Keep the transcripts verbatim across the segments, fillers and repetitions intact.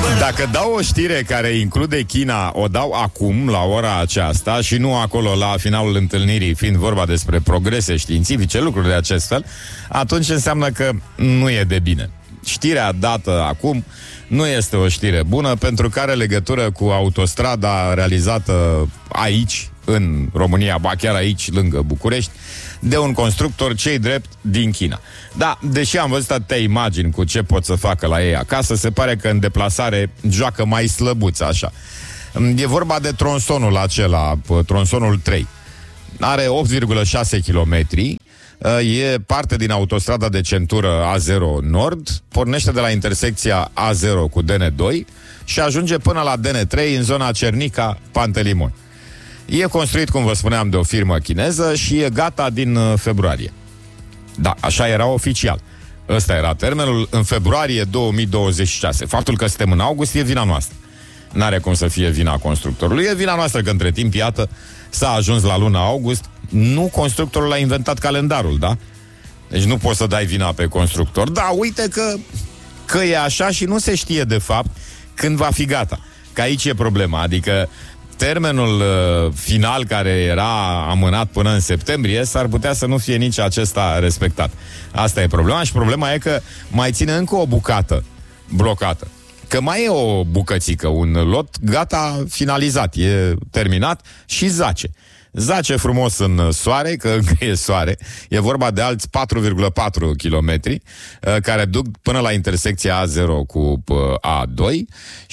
Dacă dau o știre care include China, o dau acum, la ora aceasta, și nu acolo la finalul întâlnirii, fiind vorba despre progrese științifice, lucruri de acest fel, atunci înseamnă că nu e de bine. Știrea dată acum nu este o știre bună, pentru că are legătură cu autostrada realizată aici, în România, ba chiar aici, lângă București, de un constructor, ce-i drept, din China. Da, deși am văzut atâtea imagini cu ce pot să facă la ei acasă, se pare că în deplasare joacă mai slăbuț, așa. E vorba de tronsonul acela, tronsonul trei. Are opt virgulă șase kilometri, e parte din autostrada de centură A zero Nord, pornește de la intersecția A zero cu D N doi și ajunge până la D N trei în zona Cernica-Pantelimon. E construit, cum vă spuneam, de o firmă chineză și e gata din februarie. Da, așa era oficial. Ăsta era termenul, în februarie două mii douăzeci și șase. Faptul că suntem în august e vina noastră. N-are cum să fie vina constructorului. E vina noastră că între timp, iată, s-a ajuns la luna august. Nu constructorul a inventat calendarul, da? Deci nu poți să dai vina pe constructor. Da, uite că, că e așa și nu se știe de fapt când va fi gata. Că aici e problema, adică termenul uh, final, care era amânat până în septembrie, s-ar putea să nu fie nici acesta respectat. Asta e problema și problema e că mai ține încă o bucată blocată. Că mai e o bucățică, un lot gata, finalizat, e terminat și zace. Zace frumos în soare, că încă e soare. E vorba de alți patru virgulă patru kilometri uh, care duc până la intersecția A zero cu uh, A doi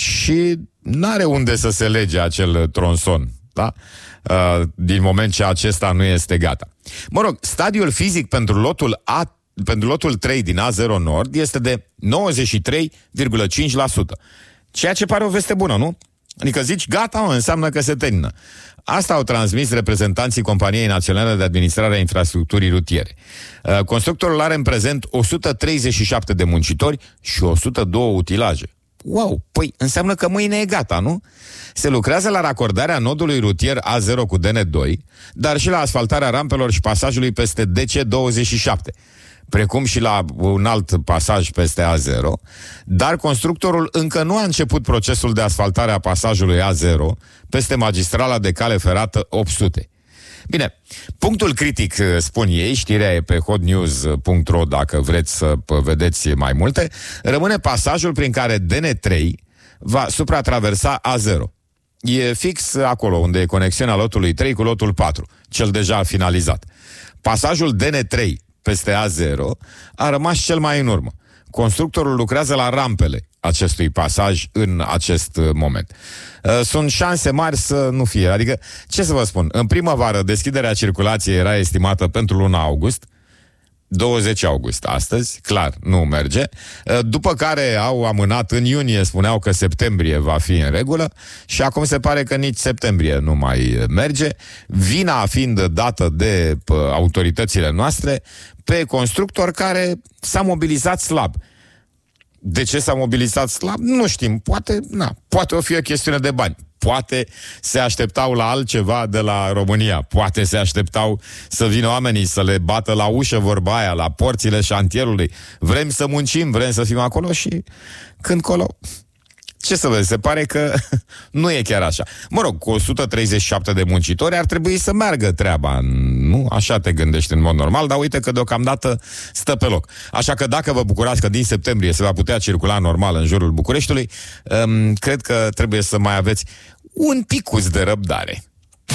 și n-are unde să se lege acel tronson, da? Uh, din moment ce acesta nu este gata. Mă rog, stadiul fizic pentru lotul A, pentru lotul trei din A zero Nord este de nouăzeci și trei virgulă cinci la sută. Ceea ce pare o veste bună, nu? Adică zici, gata, mă, înseamnă că se termină. Asta au transmis reprezentanții Companiei Naționale de Administrare a Infrastructurii Rutiere. Uh, constructorul are în prezent o sută treizeci și șapte de muncitori și o sută doi utilaje. Wow, păi înseamnă că mâine e gata, nu? Se lucrează la racordarea nodului rutier A zero cu D N doi, dar și la asfaltarea rampelor și pasajului peste D C douăzeci și șapte, precum și la un alt pasaj peste A zero, dar constructorul încă nu a început procesul de asfaltare a pasajului A zero peste magistrala de cale ferată opt sute. Bine, punctul critic, spun ei, știrea e pe hotnews punct ro dacă vreți să vedeți mai multe, rămâne pasajul prin care D N trei va supratraversa A zero. E fix acolo unde e conexiunea lotului trei cu lotul patru, cel deja finalizat. Pasajul D N trei peste A zero a rămas cel mai în urmă. Constructorul lucrează la rampele acestui pasaj în acest moment. Sunt șanse mari să nu fie. Adică, ce să vă spun, în primăvară deschiderea circulației era estimată pentru luna august, douăzeci august astăzi, clar, nu merge. După care au amânat în iunie, spuneau că septembrie va fi în regulă și acum se pare că nici septembrie nu mai merge, vina fiind dată de autoritățile noastre pe constructor care s-a mobilizat slab. De ce s-a mobilizat slab? Nu știm. Poate, na, poate o fi o chestiune de bani. Poate se așteptau la altceva de la România. Poate se așteptau să vină oamenii să le bată la ușă, vorba aia, la porțile șantierului. Vrem să muncim, vrem să fim acolo și când colo... Ce să vezi, se pare că nu e chiar așa. Mă rog, cu o sută treizeci și șapte de muncitori ar trebui să meargă treaba. Nu? Așa te gândești în mod normal, dar uite că deocamdată stă pe loc. Așa că dacă vă bucurați că din septembrie se va putea circula normal în jurul Bucureștiului, um, cred că trebuie să mai aveți un picuț de răbdare.